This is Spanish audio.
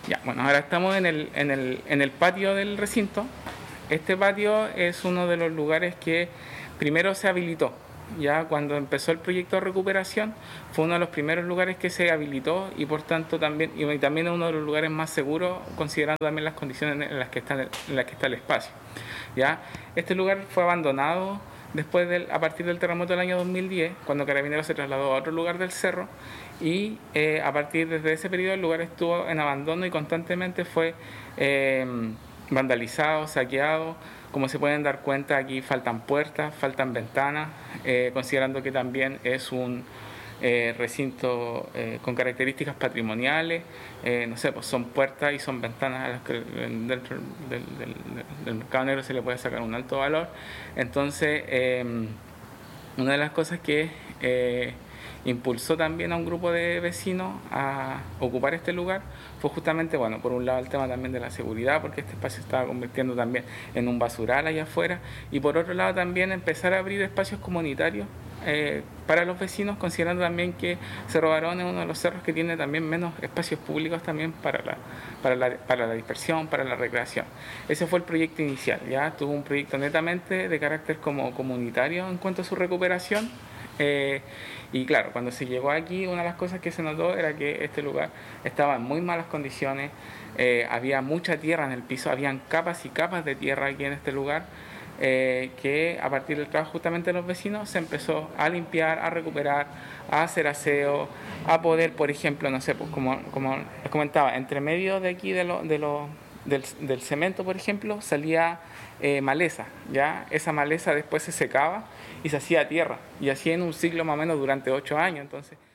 Ya, bueno, ahora estamos en el patio del recinto. Este patio es uno de los lugares que primero se habilitó. Ya cuando empezó el proyecto de recuperación fue uno de los primeros lugares que se habilitó y por tanto también es uno de los lugares más seguros considerando también las condiciones en las que está el espacio. Ya este lugar fue abandonado a partir del terremoto del año 2010, cuando Carabineros se trasladó a otro lugar del cerro y a partir desde ese periodo el lugar estuvo en abandono y constantemente fue eh, vandalizado, saqueado. Como se pueden dar cuenta, aquí faltan puertas, faltan ventanas, considerando que también es un recinto con características patrimoniales. No sé, pues son puertas y son ventanas a las que dentro del mercado negro se le puede sacar un alto valor. Entonces, una de las cosas que impulsó también a un grupo de vecinos a ocupar este lugar fue justamente, bueno, por un lado el tema también de la seguridad, porque este espacio se estaba convirtiendo también en un basural allá afuera, y por otro lado también empezar a abrir espacios comunitarios para los vecinos, considerando también que Cerro Barón es uno de los cerros que tiene también menos espacios públicos también para la dispersión, para la recreación. Ese fue el proyecto inicial, ya tuvo un proyecto netamente de carácter como comunitario en cuanto a su recuperación. Y claro, cuando se llegó aquí, una de las cosas que se notó era que este lugar estaba en muy malas condiciones, había mucha tierra en el piso, habían capas y capas de tierra aquí en este lugar, que a partir del trabajo justamente de los vecinos se empezó a limpiar, a recuperar, a hacer aseo, a poder, por ejemplo, no sé, pues como les comentaba, entre medio de aquí del cemento, por ejemplo, salía maleza, ¿ya? Esa maleza después se secaba y se hacía tierra, y así en un ciclo más o menos durante 8 años. Entonces